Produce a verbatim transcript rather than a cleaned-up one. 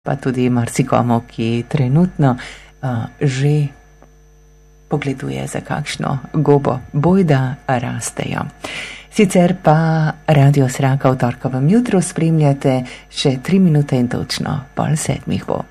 pa tudi marsikomu, ki trenutno uh, že pogleduje za kakšno gobo, bojda rastejo. Sicer pa Radio Sraka v torkovem jutru spremljate še tri minute in točno pol sedmih bo.